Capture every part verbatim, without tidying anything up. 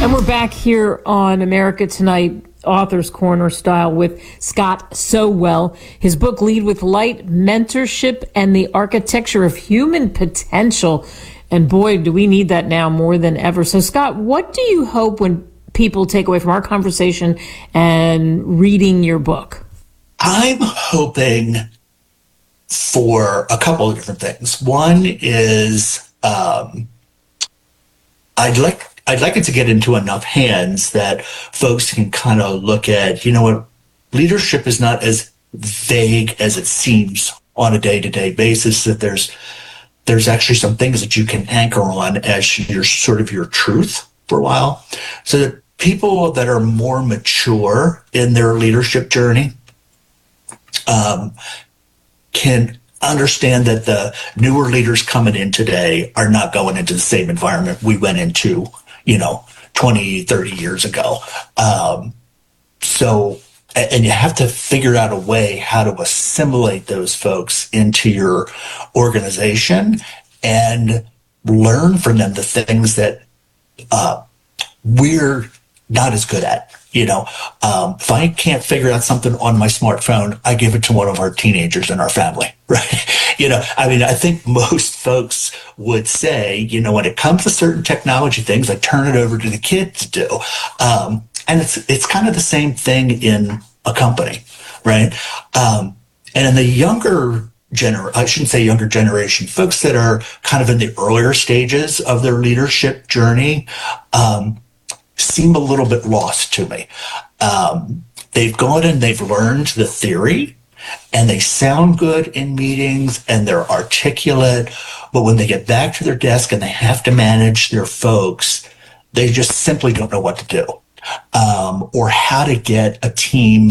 And we're back here on America Tonight, Author's Corner style, with Scott Sowell. His book, Lead with Light, Mentorship and the Architecture of Human Potential. And boy, do we need that now more than ever. So, Scott, what do you hope when people take away from our conversation and reading your book? I'm hoping for a couple of different things. One is um, I'd like I'd like it to get into enough hands that folks can kind of look at, you know what, leadership is not as vague as it seems on a day-to-day basis, that there's there's actually some things that you can anchor on as your sort of your truth for a while, so that people that are more mature in their leadership journey um, can understand that the newer leaders coming in today are not going into the same environment we went into, you know, twenty, thirty years ago. Um, so, and you have to figure out a way how to assimilate those folks into your organization and learn from them the things that uh, we're not as good at. You know, um, if I can't figure out something on my smartphone, I give it to one of our teenagers in our family, right? You know, I mean, I think most folks would say, you know, when it comes to certain technology things, I turn it over to the kid to do. Um, and it's it's kind of the same thing in a company, right? Um, and in the younger gener I shouldn't say younger generation, folks that are kind of in the earlier stages of their leadership journey, um, seem a little bit lost to me. Um, they've gone and they've learned the theory, and they sound good in meetings, and they're articulate, but when they get back to their desk and they have to manage their folks, they just simply don't know what to do, um, or how to get a team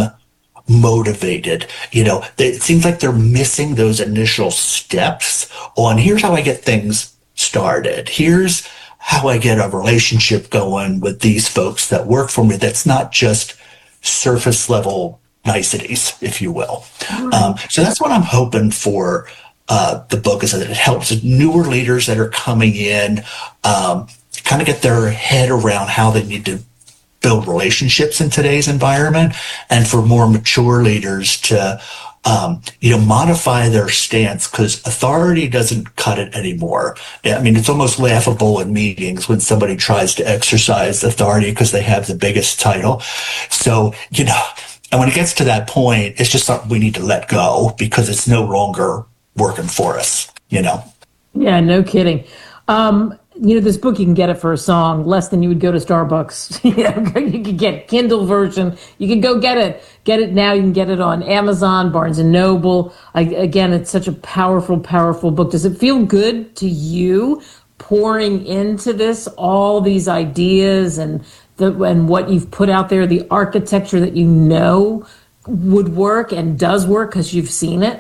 motivated. You know, they, it seems like they're missing those initial steps on, here's how I get things started. Here's how I get a relationship going with these folks that work for me that's not just surface level niceties, if you will. Right. Um, so that's what I'm hoping for uh, the book, is that it helps newer leaders that are coming in um, kind of get their head around how they need to build relationships in today's environment, and for more mature leaders to Um, you know, modify their stance, because authority doesn't cut it anymore. I mean, it's almost laughable in meetings when somebody tries to exercise authority because they have the biggest title. So, you know, and when it gets to that point, it's just something we need to let go because it's no longer working for us, you know? Yeah, no kidding. Um, you know, this book, you can get it for a song, less than you would go to Starbucks. You know, you could get Kindle version. You can go get it. Get it now. You can get it on Amazon, Barnes and Noble. I, again, it's such a powerful, powerful book. Does it feel good to you pouring into this, all these ideas and the, and what you've put out there, the architecture that you know would work and does work because you've seen it?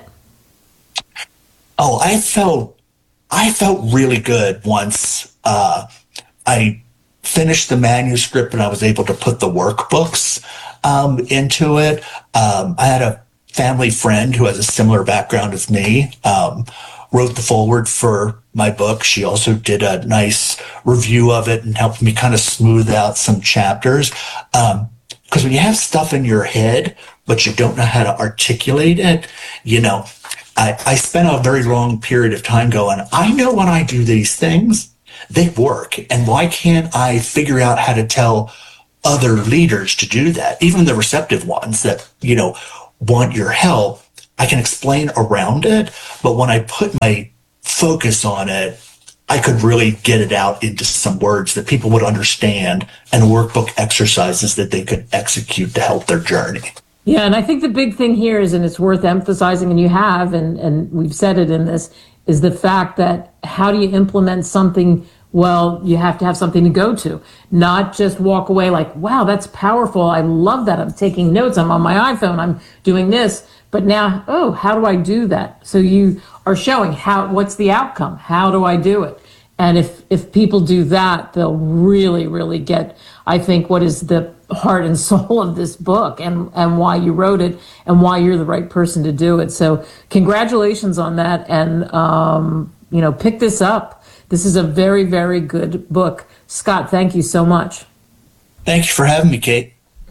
Oh, I felt I felt really good once uh, I finished the manuscript and I was able to put the workbooks um, into it. Um, I had a family friend who has a similar background as me, um, wrote the foreword for my book. She also did a nice review of it and helped me kind of smooth out some chapters. Um, because when you have stuff in your head, but you don't know how to articulate it, you know, I, I spent a very long period of time going, I know when I do these things, they work. And why can't I figure out how to tell other leaders to do that? Even the receptive ones that, you know, want your help, I can explain around it. But when I put my focus on it, I could really get it out into some words that people would understand and workbook exercises that they could execute to help their journey. Yeah, and I think the big thing here is, and it's worth emphasizing, and you have, and, and we've said it in this, is the fact that how do you implement something? Well, you have to have something to go to, not just walk away like, wow, that's powerful. I love that. I'm taking notes. I'm on my iPhone. I'm doing this. But now, oh, how do I do that? So you are showing how, what's the outcome? How do I do it? And if, if people do that, they'll really, really get, I think, what is the heart and soul of this book and, and why you wrote it and why you're the right person to do it. So congratulations on that. And, um, you know, pick this up. This is a very, very good book. Scott, thank you so much. Thank you for having me, Kate.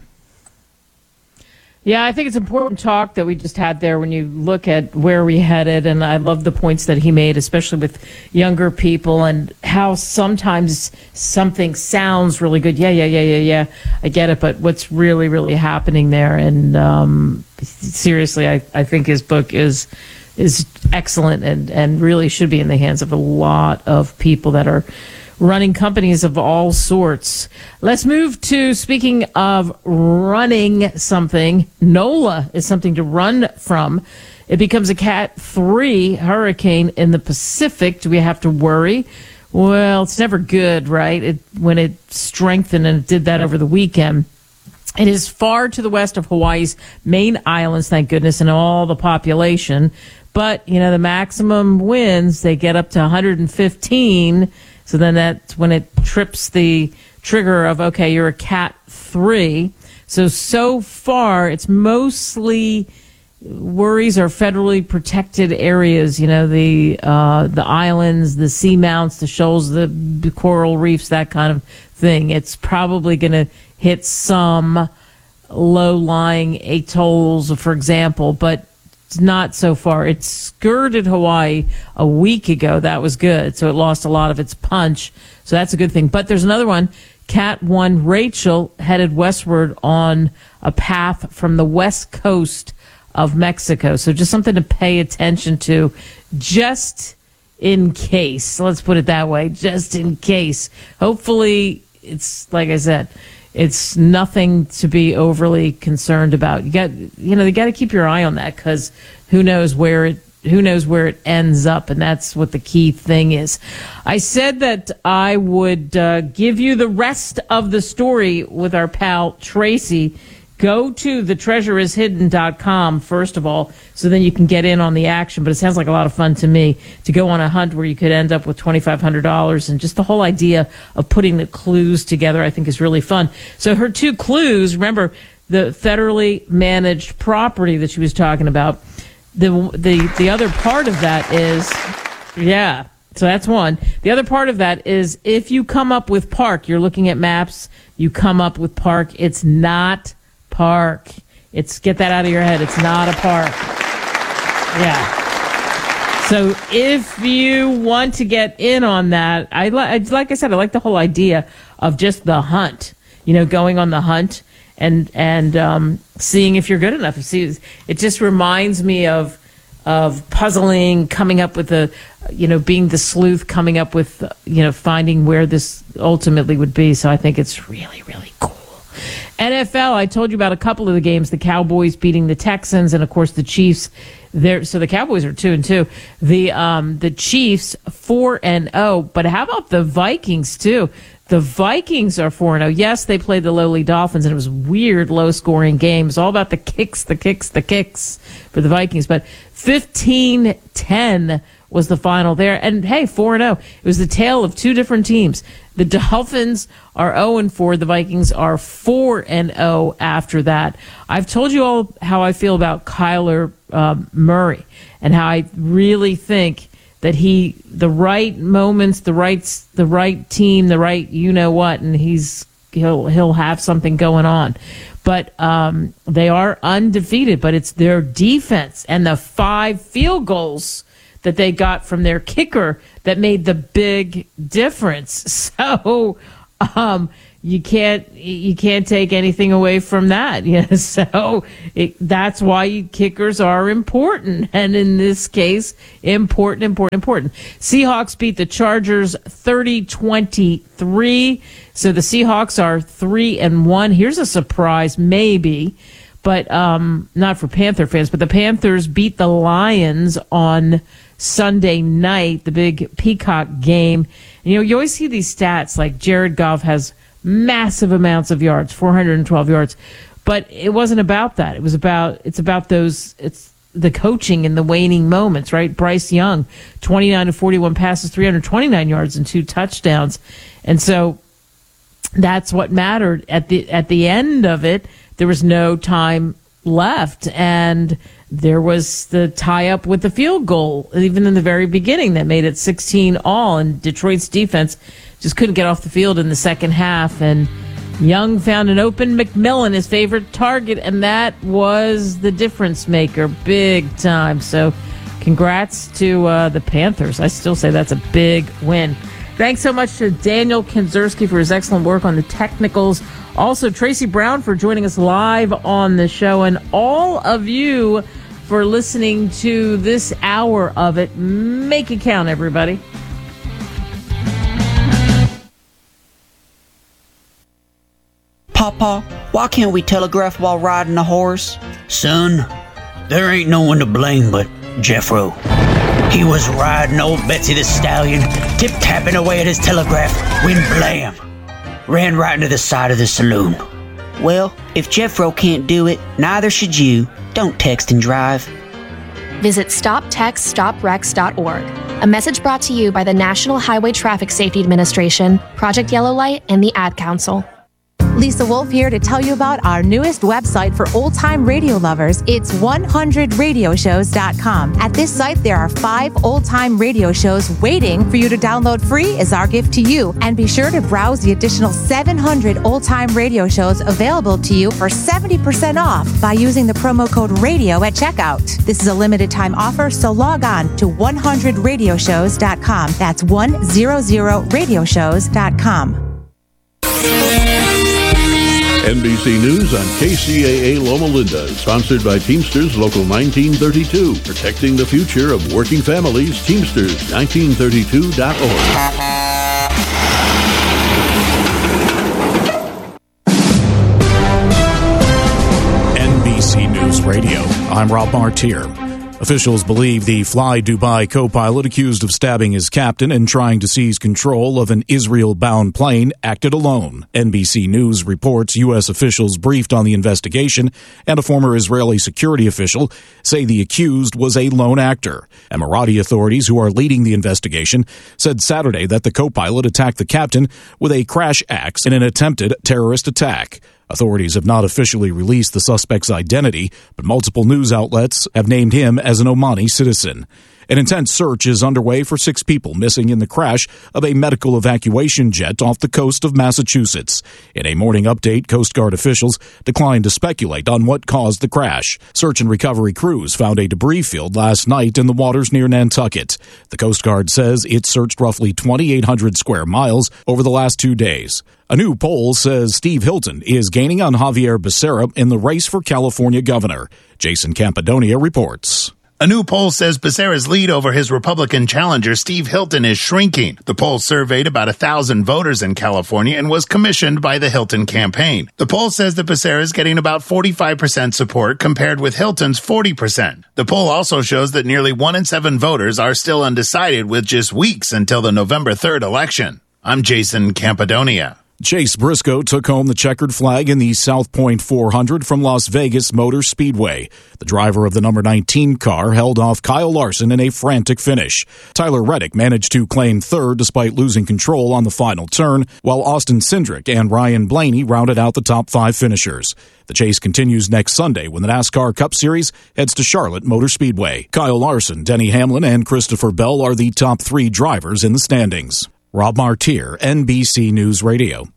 Yeah, I think it's important talk that we just had there when you look at where we headed. And I love the points that he made, especially with younger people and how sometimes something sounds really good. Yeah, yeah, yeah, yeah, yeah. I get it. But what's really, really happening there? And um, seriously, I, I think his book is is excellent and, and really should be in the hands of a lot of people that are running companies of all sorts. Let's move to, speaking of running something, NOLA is something to run from. It becomes a Cat three hurricane in the Pacific. Do we have to worry? Well, it's never good, right? It, when it strengthened, and it did that over the weekend. It is far to the west of Hawaii's main islands, thank goodness, and all the population. But, you know, the maximum winds, they get up to one hundred fifteen. So then that's when it trips the trigger of, okay, you're a Cat three. So, so far, it's mostly worries are federally protected areas, you know, the uh, the islands, the seamounts, the shoals, the, the coral reefs, that kind of thing. It's probably going to hit some low-lying atolls, for example, but it's not so far. It skirted Hawaii a week ago. That was good. So it lost a lot of its punch. So that's a good thing. But there's another one. Cat one Rachel headed westward on a path from the west coast of Mexico. So just something to pay attention to, just in case. Let's put it that way. Just in case. Hopefully, it's, like I said, it's nothing to be overly concerned about. You got, you know, you got to keep your eye on that, because who knows where it, who knows where it ends up, and that's what the key thing is. I said that I would uh, give you the rest of the story with our pal Tracy. Go to the treasure is hidden dot com, first of all, so then you can get in on the action. But it sounds like a lot of fun to me to go on a hunt where you could end up with twenty-five hundred dollars. And just the whole idea of putting the clues together, I think, is really fun. So her two clues, remember, the federally managed property that she was talking about, the the the other part of that is, yeah, so that's one. The other part of that is, if you come up with park, you're looking at maps, you come up with park, it's not park. It's, get that out of your head. It's not a park. Yeah. So if you want to get in on that, I li- like I said, I like the whole idea of just the hunt, you know, going on the hunt and, and, um, seeing if you're good enough. See, it just reminds me of, of puzzling, coming up with a, you know, being the sleuth, coming up with, you know, finding where this ultimately would be. So I think it's really, really cool. N F L, I told you about a couple of the games, the Cowboys beating the Texans, and of course the Chiefs. There, so the Cowboys are two and two. The um, the Chiefs four and oh. But how about the Vikings too? The Vikings are four and oh. Yes, they played the lowly Dolphins, and it was a weird, low-scoring game. It's all about the kicks, the kicks, the kicks for the Vikings. But fifteen ten was the final there. And hey, four and oh. It was the tale of two different teams. The Dolphins are oh and four. The Vikings are four and oh after that. I've told you all how I feel about Kyler um, Murray, and how I really think that he, the right moments, the right, the right team, the right you know what, and he's he'll he'll have something going on. But um, they are undefeated. But it's their defense and the five field goals that they got from their kicker that made the big difference. So um, you can't you can't take anything away from that. Yeah, so it, that's why kickers are important, and in this case, important, important, important. Seahawks beat the Chargers thirty twenty-three. So the Seahawks are three and one. Here's a surprise, maybe, but um, not for Panther fans. But the Panthers beat the Lions on Sunday night, the big Peacock game. And, you know, you always see these stats like Jared Goff has massive amounts of yards, four hundred twelve yards, but it wasn't about that. It was about, it's about those, it's the coaching in the waning moments, right? Bryce Young, twenty-nine to forty-one passes, three hundred twenty-nine yards and two touchdowns. And so that's what mattered at the, at the end of it. There was no time left, and there was the tie-up with the field goal, even in the very beginning, that made it sixteen all, and Detroit's defense just couldn't get off the field in the second half, and Young found an open McMillan, his favorite target, and that was the difference maker, big time. So congrats to uh, the Panthers. I still say that's a big win. Thanks so much to Daniel Kinzerski for his excellent work on the technicals. Also, Tracy Brown for joining us live on the show, and all of you for listening to this hour of it. Make it count, everybody. Papa, why can't we telegraph while riding a horse? Son, there ain't no one to blame but Jeffro. He was riding old Betsy the Stallion, tip-tapping away at his telegraph, when blam! Ran right into the side of the saloon. Well, if Jeffro can't do it, neither should you. Don't text and drive. Visit stop text stop wrecks dot org. A message brought to you by the National Highway Traffic Safety Administration, Project Yellow Light, and the Ad Council. Lisa Wolf here to tell you about our newest website for old-time radio lovers. It's one hundred radio shows dot com. At this site, there are five old-time radio shows waiting for you to download free as our gift to you. And be sure to browse the additional seven hundred old-time radio shows available to you for seventy percent off by using the promo code RADIO at checkout. This is a limited-time offer, so log on to one hundred radio shows dot com. That's one hundred radio shows dot com. N B C News on K C A A Loma Linda, sponsored by Teamsters Local nineteen thirty-two, protecting the future of working families. Teamsters nineteen thirty-two dot org. N B C News Radio. I'm Rob Martier. Officials believe the Fly Dubai co-pilot accused of stabbing his captain and trying to seize control of an Israel-bound plane acted alone. N B C News reports U S officials briefed on the investigation and a former Israeli security official say the accused was a lone actor. Emirati authorities who are leading the investigation said Saturday that the co-pilot attacked the captain with a crash axe in an attempted terrorist attack. Authorities have not officially released the suspect's identity, but multiple news outlets have named him as an Omani citizen. An intense search is underway for six people missing in the crash of a medical evacuation jet off the coast of Massachusetts. In a morning update, Coast Guard officials declined to speculate on what caused the crash. Search and recovery crews found a debris field last night in the waters near Nantucket. The Coast Guard says it searched roughly twenty-eight hundred square miles over the last two days. A new poll says Steve Hilton is gaining on Javier Becerra in the race for California governor. Jason Campadonia reports. A new poll says Becerra's lead over his Republican challenger, Steve Hilton, is shrinking. The poll surveyed about a thousand voters in California and was commissioned by the Hilton campaign. The poll says that Becerra is getting about forty-five percent support compared with Hilton's forty percent. The poll also shows that nearly one in seven voters are still undecided with just weeks until the November third election. I'm Jason Campadonia. Chase Briscoe took home the checkered flag in the South Point four hundred from Las Vegas Motor Speedway. The driver of the number nineteen car held off Kyle Larson in a frantic finish. Tyler Reddick managed to claim third despite losing control on the final turn, while Austin Cindric and Ryan Blaney rounded out the top five finishers. The chase continues next Sunday when the NASCAR Cup Series heads to Charlotte Motor Speedway. Kyle Larson, Denny Hamlin, and Christopher Bell are the top three drivers in the standings. Rob Martier, N B C News Radio.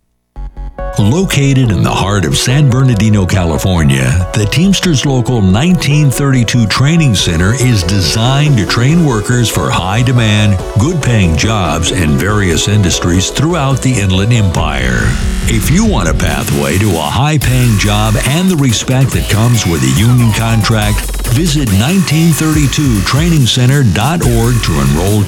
Located in the heart of San Bernardino, California, the Teamsters Local nineteen thirty-two Training Center is designed to train workers for high-demand, good-paying jobs in various industries throughout the Inland Empire. If you want a pathway to a high-paying job and the respect that comes with a union contract, visit nineteen thirty-two training center dot org to enroll